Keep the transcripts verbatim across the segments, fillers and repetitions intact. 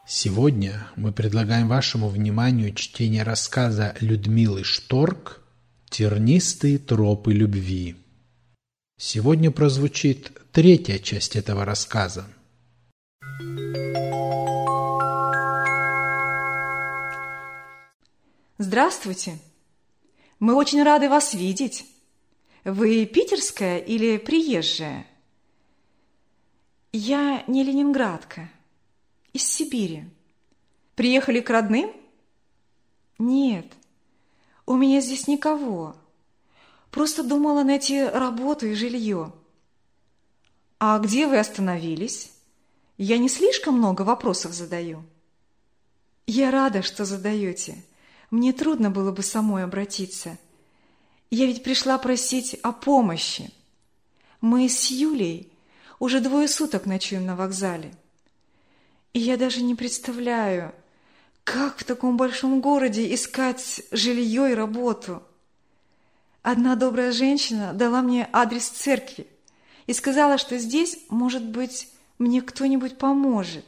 Сегодня мы предлагаем вашему вниманию чтение рассказа Людмилы Шторк «Тернистые тропы любви». Сегодня прозвучит третья часть этого рассказа. Здравствуйте! Мы очень рады вас видеть. Вы питерская или приезжая? Я не ленинградка, из Сибири. Приехали к родным? Нет, у меня здесь никого. Просто думала найти работу и жилье. А где вы остановились? Я не слишком много вопросов задаю? Я рада, что задаете. Мне трудно было бы самой обратиться. Я ведь пришла просить о помощи. Мы с Юлей уже двое суток ночуем на вокзале. И я даже не представляю, как в таком большом городе искать жилье и работу. Одна добрая женщина дала мне адрес церкви и сказала, что здесь, может быть, мне кто-нибудь поможет.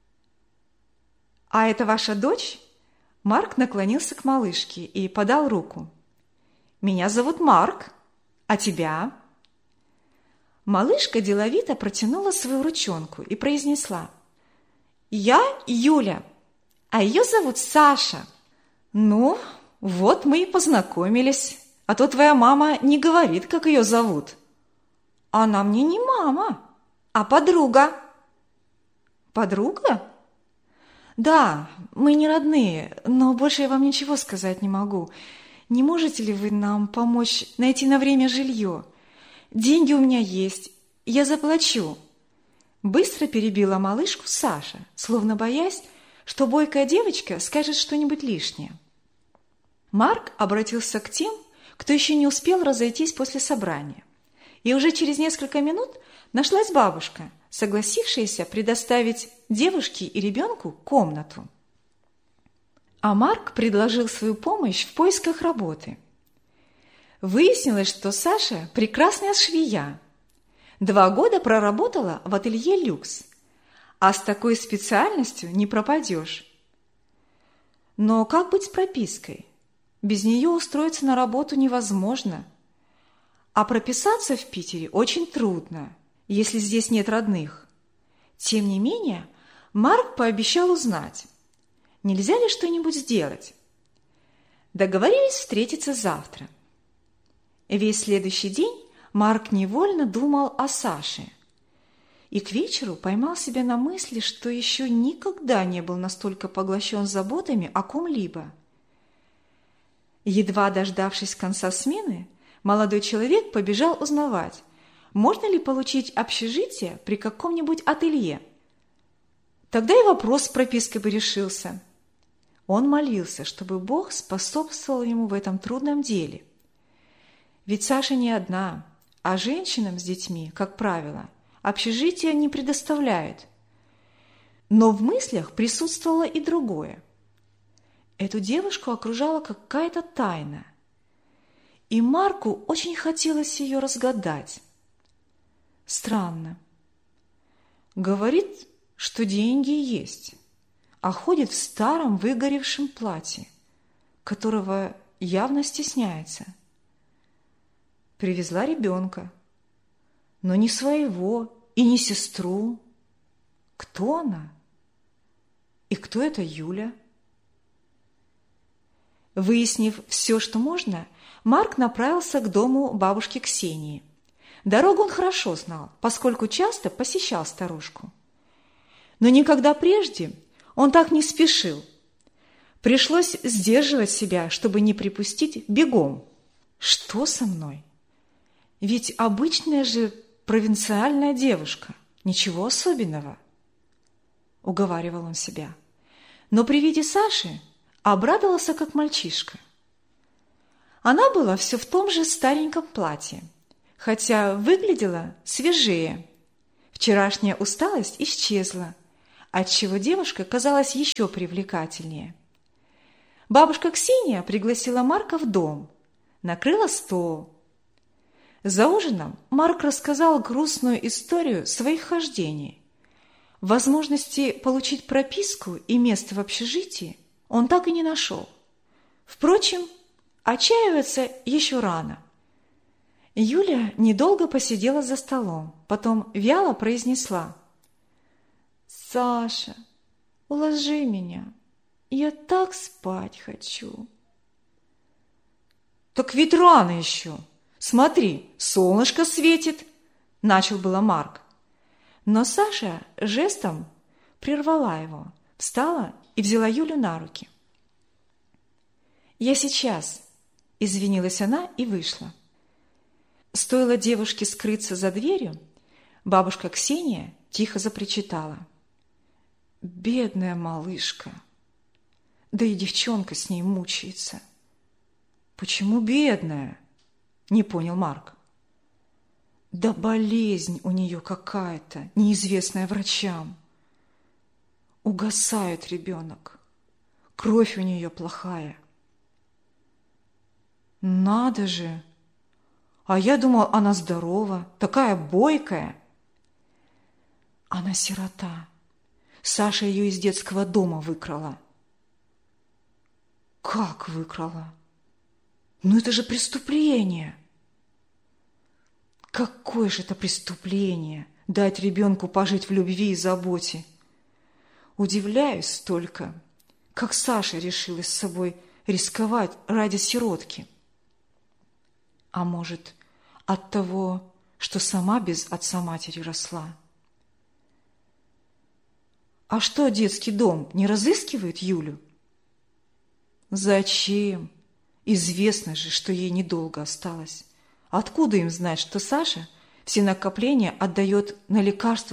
А это ваша дочь? Марк наклонился к малышке и подал руку. «Меня зовут Марк, а тебя?» Малышка деловито протянула свою ручонку и произнесла: «Я Юля, а ее зовут Саша». «Ну, вот мы и познакомились, а то твоя мама не говорит, как ее зовут». «Она мне не мама, а подруга». «Подруга?» «Да, мы не родные, но больше я вам ничего сказать не могу. Не можете ли вы нам помочь найти на время жилье? Деньги у меня есть, я заплачу». Быстро перебила малышку Саша, словно боясь, что бойкая девочка скажет что-нибудь лишнее. Марк обратился к тем, кто еще не успел разойтись после собрания. И уже через несколько минут нашлась бабушка, согласившаяся предоставить девушке и ребенку комнату. А Марк предложил свою помощь в поисках работы. Выяснилось, что Саша прекрасная швея. Два года проработала в ателье «Люкс», а с такой специальностью не пропадешь. Но как быть с пропиской? Без нее устроиться на работу невозможно. А прописаться в Питере очень трудно, если здесь нет родных. Тем не менее, Марк пообещал узнать, нельзя ли что-нибудь сделать. Договорились встретиться завтра. Весь следующий день Марк невольно думал о Саше. И к вечеру поймал себя на мысли, что еще никогда не был настолько поглощен заботами о ком-либо. Едва дождавшись конца смены, молодой человек побежал узнавать, можно ли получить общежитие при каком-нибудь ателье. Тогда и вопрос с пропиской бы решился. Он молился, чтобы Бог способствовал ему в этом трудном деле. Ведь Саша не одна, а женщинам с детьми, как правило, общежития не предоставляют. Но в мыслях присутствовало и другое. Эту девушку окружала какая-то тайна, и Марку очень хотелось ее разгадать. Странно. Говорит, что деньги есть, а ходит в старом выгоревшем платье, которого явно стесняется. Привезла ребенка, но не своего и не сестру. Кто она? И кто эта Юля? Выяснив все, что можно, Марк направился к дому бабушки Ксении. Дорогу он хорошо знал, поскольку часто посещал старушку. Но никогда прежде он так не спешил. Пришлось сдерживать себя, чтобы не припустить бегом. Что со мной? Ведь обычная же провинциальная девушка, ничего особенного, уговаривал он себя. Но при виде Саши обрадовался, как мальчишка. Она была все в том же стареньком платье, хотя выглядела свежее. Вчерашняя усталость исчезла, отчего девушка казалась еще привлекательнее. Бабушка Ксения пригласила Марка в дом, накрыла стол. За ужином Марк рассказал грустную историю своих хождений. Возможности получить прописку и место в общежитии он так и не нашел. Впрочем, отчаиваться еще рано. Юля недолго посидела за столом, потом вяло произнесла: «Саша, уложи меня, я так спать хочу». «Так ведь рано еще. Смотри, солнышко светит», – начал было Марк. Но Саша жестом прервала его, встала и взяла Юлю на руки. «Я сейчас», – извинилась она и вышла. Стоило девушке скрыться за дверью, бабушка Ксения тихо запричитала: «Бедная малышка! Да и девчонка с ней мучается». «Почему бедная?» – не понял Марк. «Да болезнь у нее какая-то, неизвестная врачам. Угасает ребенок, кровь у нее плохая». «Надо же! А я думал, она здорова, такая бойкая». «Она сирота. Саша ее из детского дома выкрала». «Как выкрала? Ну это же преступление!» «Какое же это преступление – дать ребенку пожить в любви и заботе!» Удивляюсь только, как Саша решилась с собой рисковать ради сиротки. А может, от того, что сама без отца-матери росла? А что, детский дом не разыскивает Юлю? Зачем? Известно же, что ей недолго осталось. Откуда им знать, что Саша все накопления отдает на лекарства